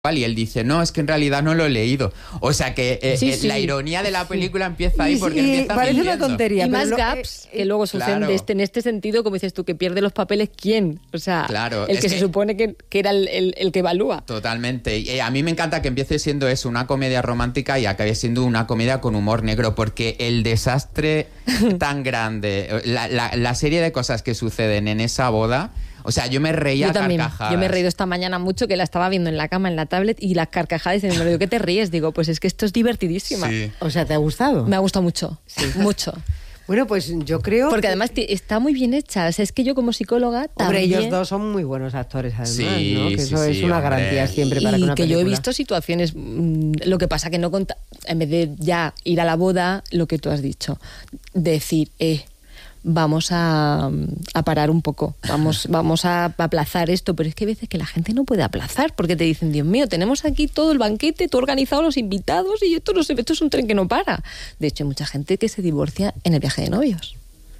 y él dice, no, es que en realidad no lo he leído. O sea que Sí. la ironía de la película empieza ahí porque empieza parece mintiendo. una tontería. Y pero más gaps que luego suceden claro. en este sentido, como dices tú, que pierde los papeles, ¿quién? O sea, Claro, el es que se que- supone que era el que evalúa. Totalmente. Y a mí me encanta que empiece siendo eso, una comedia romántica y acabe siendo una comedia con humor negro, porque el desastre tan grande, la serie de cosas que suceden en esa boda, o sea, yo me reía Yo también. carcajadas. Yo me he reído esta mañana mucho, que la estaba viendo en la cama, en la tablet, y las carcajadas, y me digo, ¿qué te ríes? Digo, pues es que esto es divertidísima. Sí. O sea, ¿te ha gustado? Me ha gustado mucho, mucho. Bueno, pues yo creo... Porque además está muy bien hecha. O sea, es que yo como psicóloga Hombre, también... ellos dos son muy buenos actores, además, Sí, ¿no? Que sí, eso sí, es una hombre. garantía siempre para que Y una que yo he película- visto situaciones, lo que pasa que no en vez de ya ir a la boda, lo que tú has dicho, decir, vamos a parar un poco, vamos a aplazar esto, pero es que hay veces que la gente no puede aplazar, porque te dicen, Dios mío, tenemos aquí todo el banquete, todo organizado, los invitados, y esto es un tren que no para. De hecho, hay mucha gente que se divorcia en el viaje de novios.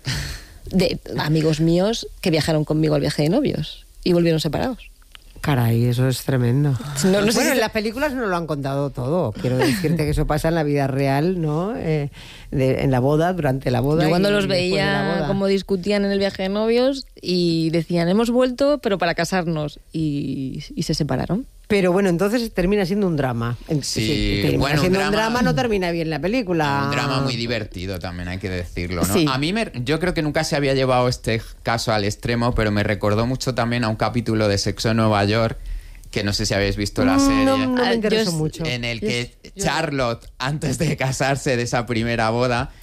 De amigos míos que viajaron conmigo al viaje de novios y volvieron separados. Caray, eso es tremendo. No sé Bueno, si- en las películas no lo han contado todo. Quiero decirte que eso pasa en la vida real, ¿no? En la boda, durante la boda. Yo cuando y los después de la veía boda. como discutían en el viaje de novios y decían, hemos vuelto, pero para casarnos. Y se separaron. Pero bueno, entonces termina siendo un drama. Sí, termina bueno, siendo un un drama- drama, no termina bien la película. Un drama muy divertido también, hay que decirlo, ¿no? Sí. A mí yo creo que nunca se había llevado este caso al extremo, pero me recordó mucho también a un capítulo de Sexo en Nueva York, que no sé si habéis visto la serie. No me Ah, interesó yo- mucho. En el que Charlotte, antes de casarse de esa primera boda,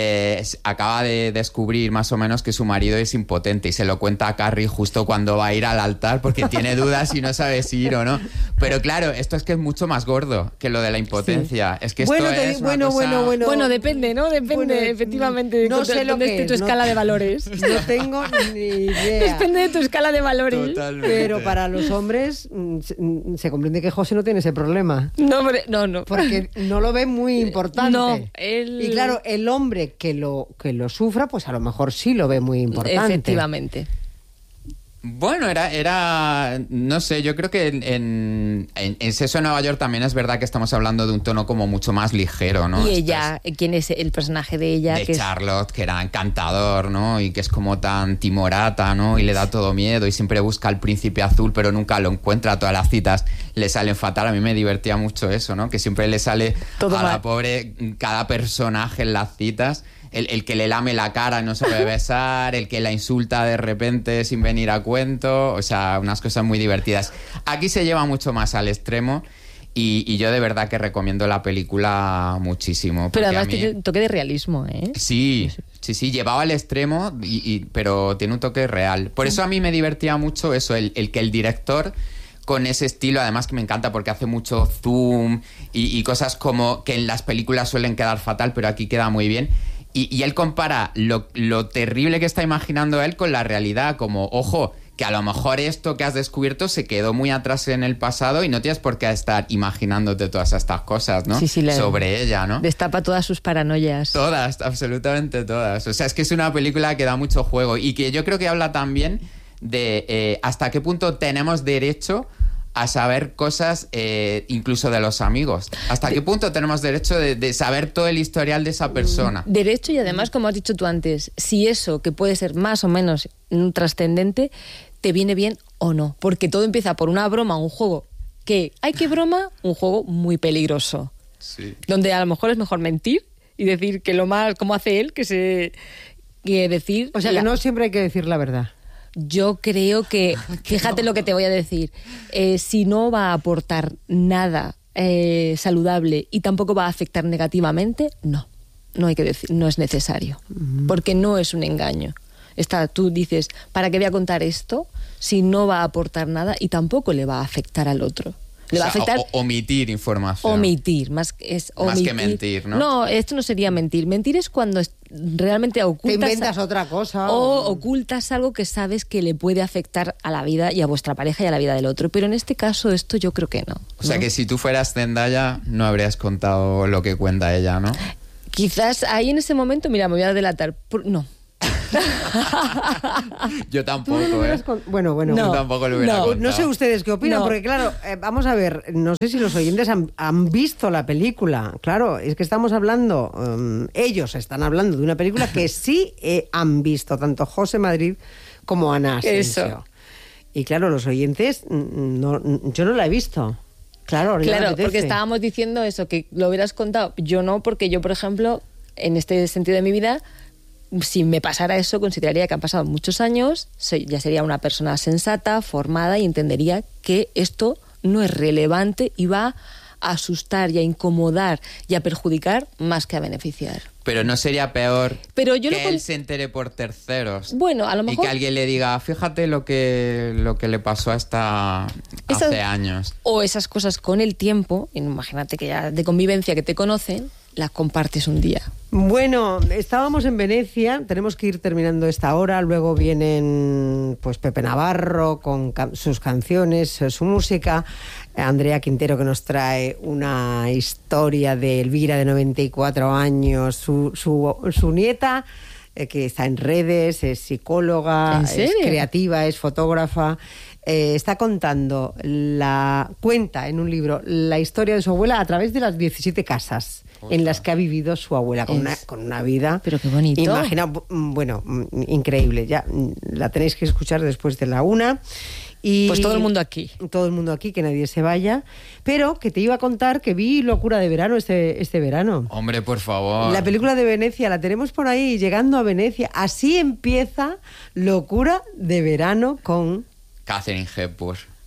acaba de descubrir más o menos que su marido es impotente y se lo cuenta a Carrie justo cuando va a ir al altar porque tiene dudas y no sabe si ir o no. Pero claro, esto es que es mucho más gordo que lo de la impotencia. Es que esto Bueno, es una cosa... Bueno, depende, ¿no? Depende, Bueno, efectivamente, no sé lo dónde que esté es, tu ¿no? escala de valores. No tengo ni idea. Depende de tu escala de valores. Totalmente. Pero para los hombres se comprende que José no tiene ese problema. No, hombre, no. Porque no lo ve muy importante. No, Y claro, el hombre que lo sufra, pues a lo mejor sí lo ve muy importante. Efectivamente. Bueno, era no sé, yo creo que en Sexo en Nueva York también es verdad que estamos hablando de un tono como mucho más ligero, ¿no? Y Esto ella, ¿quién es el personaje de ella? de que es- Charlotte, que era encantador, ¿no? Y que es como tan timorata, ¿no? Y le da todo miedo y siempre busca al príncipe azul, pero nunca lo encuentra. Todas las citas le salen fatal. A mí me divertía mucho eso, ¿no? Que siempre le sale Todo a mal. la pobre cada personaje en las citas. El que le lame la cara y no sabe besar, el que la insulta de repente sin venir a cuento, o sea, unas cosas muy divertidas. Aquí se lleva mucho más al extremo y yo de verdad que recomiendo la película muchísimo. Pero porque además a mí- tiene un toque de realismo, ¿eh? Sí, llevado al extremo, pero tiene un toque real. Por eso a mí me divertía mucho eso, el que el director con ese estilo, además que me encanta porque hace mucho zoom y cosas como que en las películas suelen quedar fatal, pero aquí queda muy bien. Y él compara lo terrible que está imaginando él con la realidad, como, ojo, que a lo mejor esto que has descubierto se quedó muy atrás en el pasado y no tienes por qué estar imaginándote todas estas cosas, ¿no? Sí, Sobre ella, ¿no? Destapa todas sus paranoias. Todas, absolutamente todas. O sea, es que es una película que da mucho juego y que yo creo que habla también de hasta qué punto tenemos derecho a saber cosas incluso de los amigos. ¿Hasta qué punto tenemos derecho de saber todo el historial de esa persona? Derecho y además, como has dicho tú antes, si eso, que puede ser más o menos trascendente, te viene bien o no. Porque todo empieza por una broma, un juego que, ¡ay, qué broma! Un juego muy peligroso. Sí. Donde a lo mejor es mejor mentir y decir que lo mal, como hace él, que decir... O sea, que no siempre hay que decir la verdad. Yo creo que, fíjate lo que te voy a decir, si no va a aportar nada saludable y tampoco va a afectar negativamente, no hay que decir, no es necesario, porque no es un engaño. Tú dices, ¿para qué voy a contar esto si no va a aportar nada y tampoco le va a afectar al otro? Le va a afectar omitir información. omitir, Más que mentir, ¿no? No, esto no sería mentir. Mentir es cuando realmente Te ocultas... inventas otra cosa. O ocultas algo que sabes que le puede afectar a la vida y a vuestra pareja y a la vida del otro. Pero en este caso, esto yo creo que no. O sea ¿no? que si tú fueras Zendaya, no habrías contado lo que cuenta ella, ¿no? Quizás ahí en ese momento, mira, me voy a delatar. No. Yo Tú tampoco, no lo hubieras bueno, No. Yo tampoco lo hubiera No. contado. No sé ustedes qué opinan, No. porque claro, vamos a ver, no sé si los oyentes han visto la película. Claro, es que estamos hablando, ellos están hablando de una película que sí han visto, tanto José Madrid como Ana Asensio. Eso. Y claro, los oyentes, yo no la he visto. Claro, ahora ya me Claro, apetece. porque estábamos diciendo eso, que lo hubieras contado. Yo no, porque yo, por ejemplo, en este sentido de mi vida, si me pasara eso, consideraría que han pasado muchos años, ya sería una persona sensata, formada y entendería que esto no es relevante y va a asustar y a incomodar y a perjudicar más que a beneficiar. Pero no sería peor Pero yo que lo él se entere por terceros. Bueno, a lo Y mejor... que alguien le diga, fíjate lo que le pasó a esta hace años. O esas cosas con el tiempo, imagínate que ya de convivencia que te conocen, las compartes un día. Bueno, estábamos en Venecia, tenemos que ir terminando esta hora, luego vienen pues Pepe Navarro con sus canciones, su música, Andrea Quintero que nos trae una historia de Elvira de 94 años, su nieta que está en redes, es psicóloga, ¿En es serio? creativa, es fotógrafa. Está contando, cuenta en un libro la historia de su abuela a través de las 17 casas en las que ha vivido su abuela, con una vida... Pero qué bonito. Imagina, bueno, increíble. Ya la tenéis que escuchar después de la 1. Y Pues todo el mundo aquí. Todo el mundo aquí, que nadie se vaya. Pero que te iba a contar que vi Locura de Verano este verano. Hombre, por favor. La película de Venecia, la tenemos por ahí, llegando a Venecia. Así empieza Locura de Verano con... Catherine Hepburn.